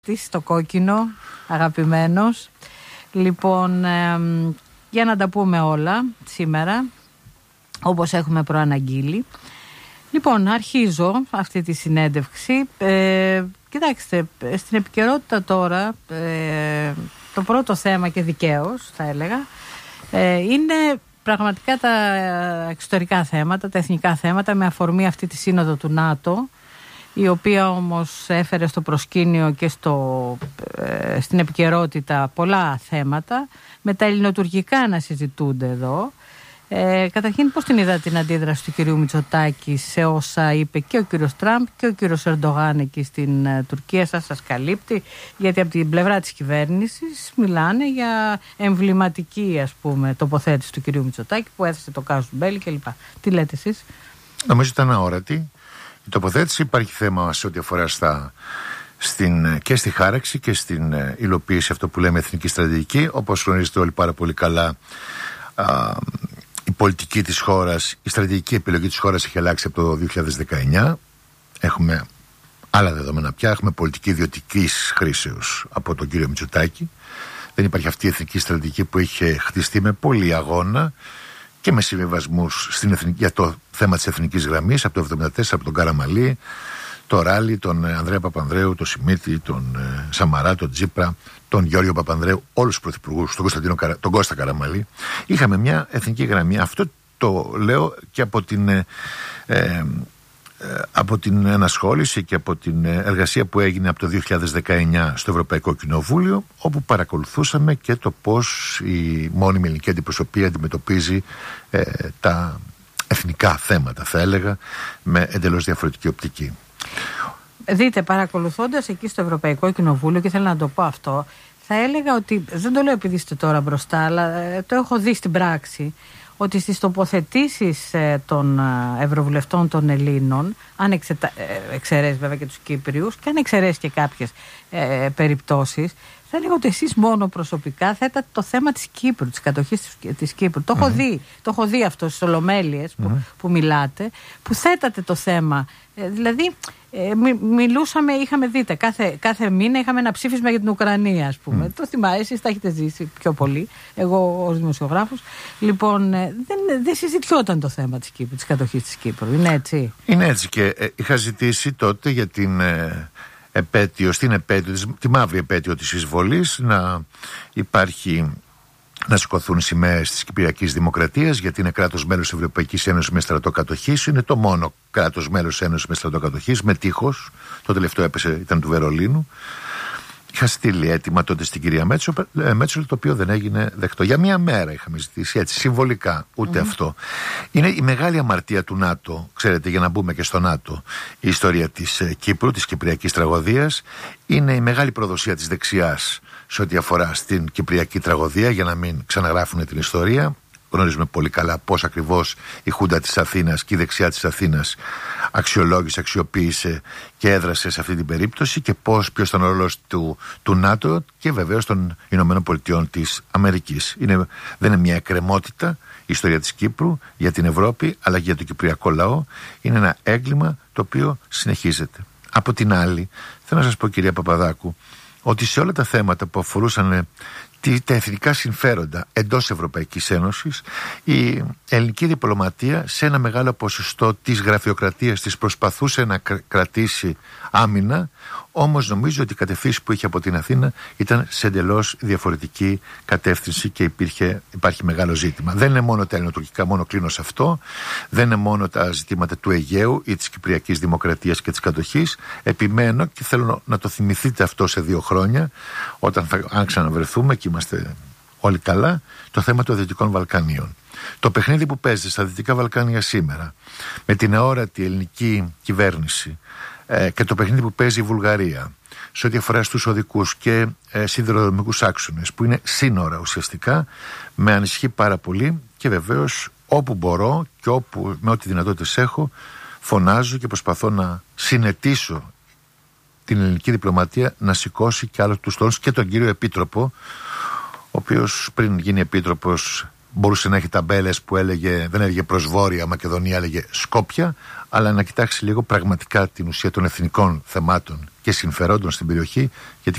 στο κόκκινο, αγαπημένος. Λοιπόν, για να τα πούμε όλα σήμερα, όπως έχουμε προαναγγείλει. Λοιπόν, αρχίζω αυτή τη συνέντευξη. Κοιτάξτε, στην επικαιρότητα τώρα, το πρώτο θέμα, και δικαίως θα έλεγα, είναι πραγματικά τα εξωτερικά θέματα, τα εθνικά θέματα, με αφορμή αυτή τη σύνοδο του ΝΑΤΟ, η οποία όμως έφερε στο προσκήνιο και στην επικαιρότητα πολλά θέματα, με τα ελληνοτουρκικά να συζητούνται εδώ. Καταρχήν, πώς την είδα την αντίδραση του κυρίου Μητσοτάκη σε όσα είπε και ο κύριος Τραμπ και ο κύριος Ερντογάν εκεί στην Τουρκία? Σας καλύπτει? Γιατί από την πλευρά της κυβέρνησης μιλάνε για εμβληματική, ας πούμε, τοποθέτηση του κυρίου Μητσοτάκη, που έθεσε το κάζου μπέλι κλπ. Τι λέτε εσείς? Νομίζω ήταν αόρατη η τοποθέτηση. Υπάρχει θέμα σε ό,τι αφορά και στη χάραξη και στην υλοποίηση, αυτό που λέμε εθνική στρατηγική. Όπως γνωρίζετε όλοι πάρα πολύ καλά, η πολιτική της χώρας, η στρατηγική επιλογή της χώρας έχει αλλάξει από το 2019. Έχουμε άλλα δεδομένα πια. Έχουμε πολιτική ιδιωτικής χρήσεως από τον κύριο Μητσοτάκη. Δεν υπάρχει αυτή η εθνική στρατηγική που είχε χτιστεί με πολύ αγώνα και με συμβιβασμούς για το θέμα της εθνικής γραμμής από το 1974, από τον Καραμαλή, τον Ράλη, τον Ανδρέα Παπανδρέου, τον Σιμίτη, τον Σαμαρά, τον Τζίπρα, τον Γιώργο Παπανδρέου, όλους τους πρωθυπουργούς, τον Κώστα Καραμαλή. Είχαμε μια εθνική γραμμή. Αυτό το λέω και από την ενασχόληση και από την εργασία που έγινε από το 2019 στο Ευρωπαϊκό Κοινοβούλιο, όπου παρακολουθούσαμε και το πώς η μόνιμη ελληνική αντιπροσωπεία αντιμετωπίζει τα εθνικά θέματα, θα έλεγα, με εντελώς διαφορετική οπτική. Δείτε, παρακολουθώντας εκεί στο Ευρωπαϊκό Κοινοβούλιο, και θέλω να το πω αυτό, θα έλεγα ότι, δεν το λέω επειδή είστε τώρα μπροστά, αλλά το έχω δει στην πράξη, ότι στις τοποθετήσεις των ευρωβουλευτών των Ελλήνων, αν εξαιρέσει βέβαια και τους Κύπριους, και αν εξαιρέσει και κάποιες περιπτώσεις, θα έλεγα ότι εσείς μόνο προσωπικά θέτατε το θέμα της Κύπρου, της κατοχής της Κύπρου. Το έχω δει αυτό στις Ολομέλειες που μιλάτε, που θέτατε το θέμα. Δηλαδή, μιλούσαμε, δείτε, κάθε μήνα είχαμε ένα ψήφισμα για την Ουκρανία, ας πούμε. Το θυμάμαι, εσείς τα έχετε ζήσει πιο πολύ, εγώ ως δημοσιογράφος. Λοιπόν, δεν συζητιόταν το θέμα της Κύπρου, της κατοχής της Κύπρου. Είναι έτσι? Είναι έτσι, και είχα ζητήσει τότε για την επέτειο, τη μαύρη επέτειο της εισβολής, να σηκωθούν σημαίες της Κυπριακής Δημοκρατίας, γιατί είναι κράτος μέλος της Ευρωπαϊκής Ένωσης με στρατό κατοχής. Είναι το μόνο κράτος μέλος της Ένωσης με στρατό κατοχής, με τείχος. Το τελευταίο ήταν του Βερολίνου. Είχα στείλει έτοιμα τότε στην κυρία Μέτσολ, το οποίο δεν έγινε δεκτό. Για μία μέρα είχαμε ζητήσει, έτσι, συμβολικά, ούτε αυτό. Είναι η μεγάλη αμαρτία του ΝΑΤΟ, ξέρετε, για να μπούμε και στο ΝΑΤΟ, η ιστορία της Κύπρου, της Κυπριακής τραγωδίας. Είναι η μεγάλη προδοσία της δεξιάς σε ό,τι αφορά στην Κυπριακή τραγωδία, για να μην ξαναγράφουν την ιστορία. Γνωρίζουμε πολύ καλά πώς ακριβώς η Χούντα της Αθήνας και η δεξιά της Αθήνας αξιολόγησε, αξιοποίησε και έδρασε σε αυτή την περίπτωση, και ποιος ήταν ο ρόλος του ΝΑΤΟ και βεβαίως των Ηνωμένων Πολιτειών της Αμερικής. Δεν είναι μια εκκρεμότητα η ιστορία της Κύπρου για την Ευρώπη, αλλά και για το κυπριακό λαό. Είναι ένα έγκλημα το οποίο συνεχίζεται. Από την άλλη, θέλω να σας πω, κυρία Παπαδάκου, ότι σε όλα τα θέματα που αφορούσαν τα εθνικά συμφέροντα εντός Ευρωπαϊκής Ένωσης, η ελληνική διπλωματία σε ένα μεγάλο ποσοστό της γραφειοκρατίας της προσπαθούσε να κρατήσει άμυνα, όμως νομίζω ότι η κατευθύνση που είχε από την Αθήνα ήταν σε εντελώς διαφορετική κατεύθυνση και υπάρχει μεγάλο ζήτημα. Δεν είναι μόνο τα ελληνοτουρκικά, μόνο κλείνω σε αυτό, δεν είναι μόνο τα ζητήματα του Αιγαίου ή της Κυπριακής Δημοκρατίας και της κατοχής. Επιμένω και θέλω να το θυμηθείτε αυτό σε 2 χρόνια, αν ξαναβρεθούμε και είμαστε όλοι καλά, το θέμα των Δυτικών Βαλκανίων. Το παιχνίδι που παίζεται στα Δυτικά Βαλκάνια σήμερα, με την αόρατη ελληνική κυβέρνηση, και το παιχνίδι που παίζει η Βουλγαρία σε ό,τι αφορά στους οδικούς και σιδηροδρομικούς άξονες, που είναι σύνορα ουσιαστικά, με ανησυχεί πάρα πολύ, και βεβαίως όπου μπορώ και με ό,τι δυνατότητες έχω, φωνάζω και προσπαθώ να συνετίσω την ελληνική διπλωματία να σηκώσει και άλλους τους τόνους, και τον κύριο Επίτροπο, ο οποίος πριν γίνει Επίτροπος μπορούσε να έχει ταμπέλες που δεν έλεγε προς Βόρεια Μακεδονία, έλεγε Σκόπια, αλλά να κοιτάξει λίγο πραγματικά την ουσία των εθνικών θεμάτων και συμφερόντων στην περιοχή, γιατί